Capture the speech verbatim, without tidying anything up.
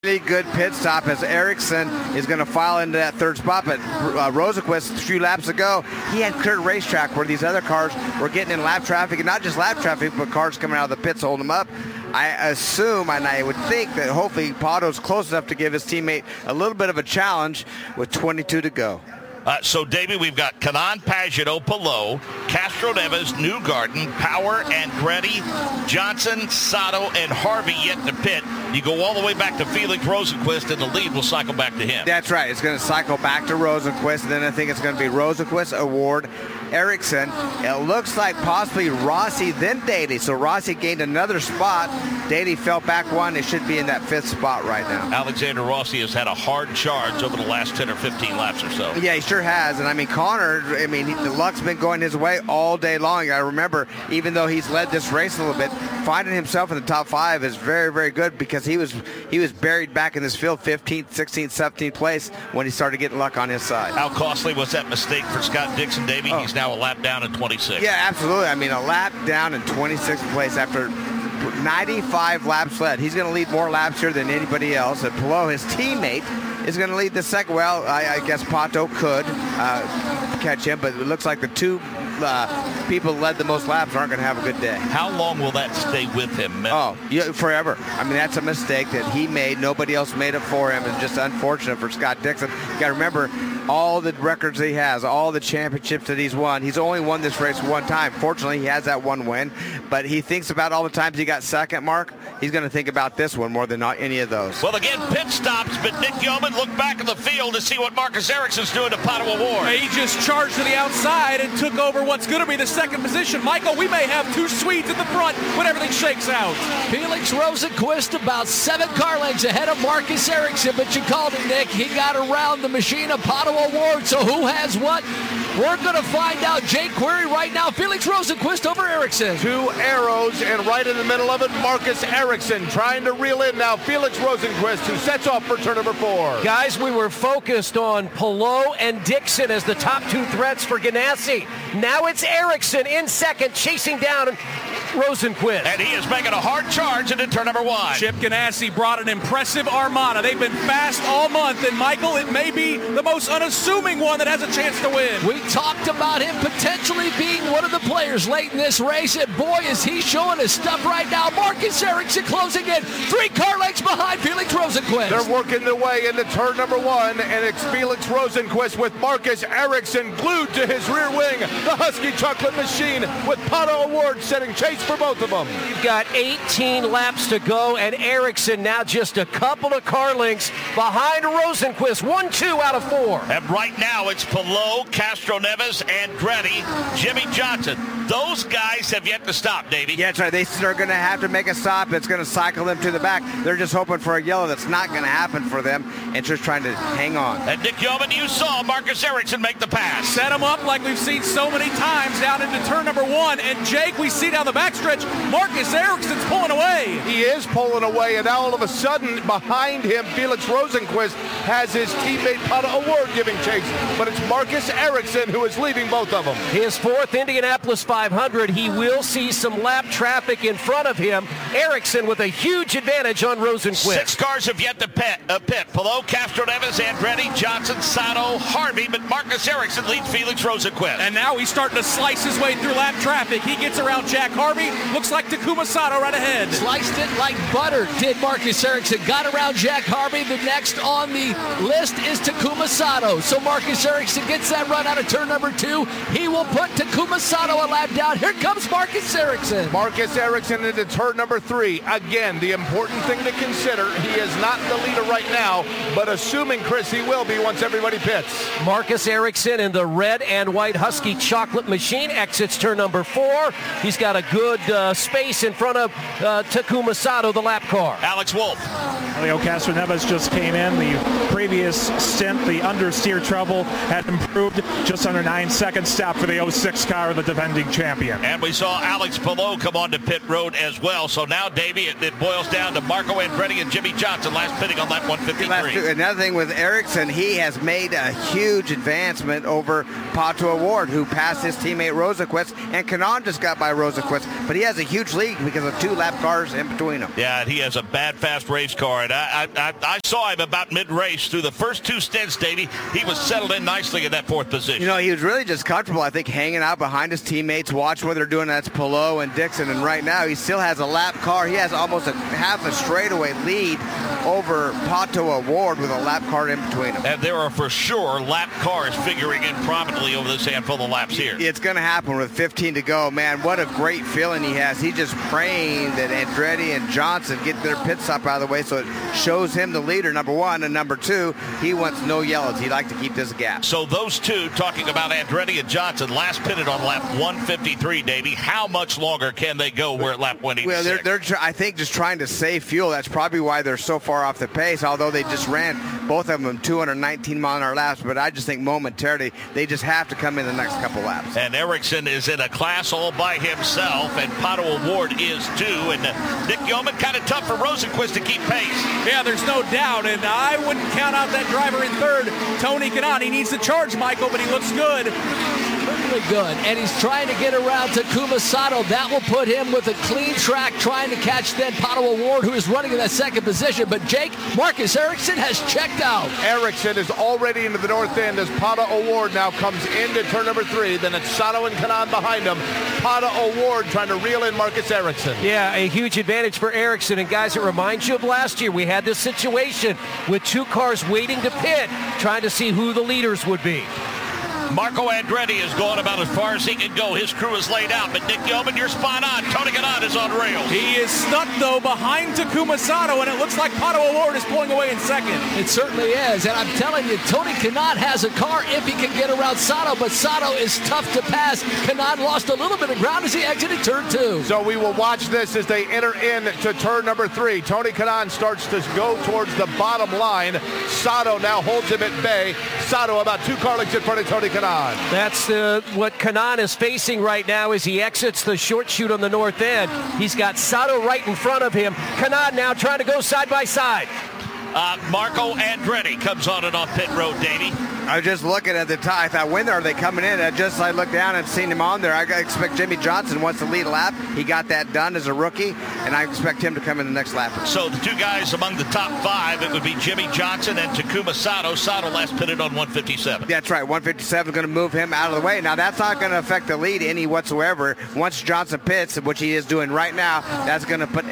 Really good pit stop as Ericsson is going to file into that third spot, but uh, Rosenqvist a few laps ago, he had cleared racetrack where these other cars were getting in lap traffic, and not just lap traffic, but cars coming out of the pits holding them up. I assume, and I would think that hopefully Pato's close enough to give his teammate a little bit of a challenge with twenty-two to go. Uh, so, David, we've got Kanaan, Pagenaud, Palou, Castroneves, Newgarden, Power, Andretti, Johnson, Sato, and Harvey yet to pit. You go all the way back to Felix Rosenqvist, and the lead will cycle back to him. That's right. It's going to cycle back to Rosenqvist, and then I think it's going to be Rosenqvist, Award, Ericsson. It looks like possibly Rossi, then Daly. So Rossi gained another spot. Daly fell back one. It should be in that fifth spot right now. Alexander Rossi has had a hard charge over the last ten or fifteen laps or so. Yeah, he sure has. And I mean, Connor, I mean, he, the luck's been going his way all day long. I remember, even though he's led this race a little bit, finding himself in the top five is very, very good because he was he was buried back in this field fifteenth, sixteenth, seventeenth place when he started getting luck on his side. How costly was that mistake for Scott Dixon, Davey? Oh. He's now a lap down in twenty-six. Yeah, absolutely. I mean, a lap down in twenty-sixth place after ninety-five laps led. He's going to lead more laps here than anybody else. And Palou, his teammate, is going to lead the second. Well, I, I guess Pato could uh, catch him, but it looks like the two uh, people who led the most laps aren't going to have a good day. How long will that stay with him? Oh, yeah, forever. I mean, that's a mistake that he made. Nobody else made it for him. It's just unfortunate for Scott Dixon. You got to remember, all the records he has, all the championships that he's won, he's only won this race one time. Fortunately, he has that one win, but he thinks about all the times he got second, Mark. He's going to think about this one more than any of those. Well, again, pit stops, but Nick Yeoman looked back at the field to see what Marcus Ericsson's doing to Pato Award. He just charged to the outside and took over what's going to be the second position. Michael, we may have two Swedes at the front when everything shakes out. Felix Rosenqvist about seven car lengths ahead of Marcus Ericsson, but you called it, Nick. He got around the machine of Pato Award, so who has what? We're going to find out. Jake Query right now. Felix Rosenqvist over Ericsson. Two arrows, and right in the middle of it, Marcus Ericsson trying to reel in now Felix Rosenqvist, who sets off for turn number four. Guys, we were focused on Palou and Dixon as the top two threats for Ganassi. Now it's Ericsson in second, chasing down Rosenqvist. And he is making a hard charge into turn number one. Chip Ganassi brought an impressive armada. They've been fast all month, and Michael, it may be the most unassuming one that has a chance to win. We talked about him potentially being one of the players late in this race, and boy, is he showing his stuff right now. Marcus Ericsson closing in, three car lengths behind Felix Rosenqvist. They're working their way into turn number one, and it's Felix Rosenqvist with Marcus Ericsson glued to his rear wing. The Husky Chocolate Machine with Pato Award setting chase for both of them. We've got eighteen laps to go, and Ericsson now just a couple of car lengths behind Rosenqvist. One, two out of four. And right now it's Palou, Castroneves, Andretti, Jimmy Johnson. Those guys have yet to stop, Davey. Yeah, that's right. They are going to have to make a stop. It's going to cycle them to the back. They're just hoping for a yellow. That's not going to happen for them, and just trying to hang on. And Nick Yeoman, you saw Marcus Ericsson make the pass. Set him up like we've seen so many times down into turn number one. And Jake, we see down the backstretch, Marcus Ericsson's pulling away. He is pulling away, and now all of a sudden, behind him, Felix Rosenqvist has his teammate Pato Award giving chase. But it's Marcus Ericsson who is leaving both of them. His fourth Indianapolis five hundred. He will see some lap traffic in front of him. Ericsson with a huge advantage on Rosenqvist. Six cars have yet to pit. Uh, pit. Palou, Castroneves, Andretti, Johnson, Sato, Harvey, but Marcus Ericsson leads Felix Rosenqvist. And now he's starting to slice his way through lap traffic. He gets around Jack Harvey. Looks like Takuma Sato right ahead. Sliced it like butter, did Marcus Ericsson. Got around Jack Harvey. The next on the list is Takuma Sato. So Marcus Ericsson gets that run out of turn number two. He will put Takuma Sato a lap down. Here comes Marcus Ericsson. Marcus Ericsson into turn number three. Again, the important thing to consider, he is not the leader right now, but assuming, Chris, he will be once everybody pits. Marcus Ericsson in the red and white Husky Chocolate Machine exits turn number four. He's got a good uh, space in front of uh, Takuma Sato, the lap car. Alex Wolf. Leo Castroneves just came in. The previous stint, the understeer trouble, had improved. Just under nine seconds stop for the oh six car of the defending champion. And we saw Alex Palou come on to pit road as well. So now, Davey, it, it boils down to Marco Andretti and Jimmy Johnson last pitting on lap one fifty-three. too, another thing with Ericsson, he has made a huge advancement over Pato O'Ward, who passed his teammate Rosenqvist, and Kanaan just got by Rosenqvist, but he has a huge lead because of two lap cars in between them. Yeah, and he has a bad, fast race car, and I, I, I saw him about mid-race through the first two stints, Davey. He was settled in nicely in that fourth position. You know, he was really just comfortable, I think, hanging out behind his teammates, watching what they're doing. That's Palou and Dixon, and right now he still has a lap car. He has almost a half a straightaway lead over Pato O'Ward with a lap car in between them. And there are for sure lap cars figuring in prominently over this handful of laps here. It's going to happen with fifteen to go. Man, what a great feeling he has. He's just praying that Andretti and Johnson get their pit stop out of the way so it shows him the leader, number one, and number two, he wants no yellows. He'd like to keep this gap. So those two, talking about Andretti and Johnson, last pitted on lap one fifty-three, Davey. How much longer can they go? We're at lap one eighty-six. Well, they're, they're tr- I think, just trying to save fuel. That's probably why they're so far off the pace, although they just ran both of them two hundred nineteen mile an hour laps. But I just think momentarily they just have to come in the next couple laps. And Ericsson is in a class all by himself, and Pato O'Ward is too. And uh, Nick Yeoman, kind of tough for Rosenqvist to keep pace. Yeah, there's no doubt, and I wouldn't count out that driver in third, Tony Kanaan. He needs to charge, Michael, but he looks good. Really good, and he's trying to get around Takuma Sato. That will put him with a clean track, trying to catch then Pato O'Ward, who is running in that second position. But Jake, Marcus Ericsson has checked out. Ericsson is already into the north end as Pato O'Ward now comes into turn number three. Then it's Sato and Kanaan behind him. Pato O'Ward trying to reel in Marcus Ericsson. Yeah, a huge advantage for Ericsson. And guys, it reminds you of last year. We had this situation with two cars waiting to pit, trying to see who the leaders would be. Marco Andretti has gone about as far as he can go. His crew is laid out, but Nick Yeoman, you're spot on. Tony Kanaan is on rails. He is stuck, though, behind Takuma Sato, and it looks like Pato O'Ward is pulling away in second. It certainly is, and I'm telling you, Tony Kanaan has a car if he can get around Sato, but Sato is tough to pass. Kanaan lost a little bit of ground as he exited turn two. So we will watch this as they enter into turn number three. Tony Kanaan starts to go towards the bottom line. Sato now holds him at bay. Sato about two car lengths in front of Tony Kanaan. That's uh, what Kanaan is facing right now as he exits the short chute on the north end. He's got Sato right in front of him. Kanaan now trying to go side by side. Uh, Marco Andretti comes on and off pit road, Davey. I was just looking at the top. I thought, when are they coming in? And just I looked down and seen him on there. I expect Jimmy Johnson wants to lead a lap. He got that done as a rookie, and I expect him to come in the next lap. So the two guys among the top five, it would be Jimmy Johnson and Takuma Sato. Sato last pitted on one fifty-seven. That's right. one fifty-seven is going to move him out of the way. Now, that's not going to affect the lead any whatsoever. Once Johnson pits, which he is doing right now, that's going to put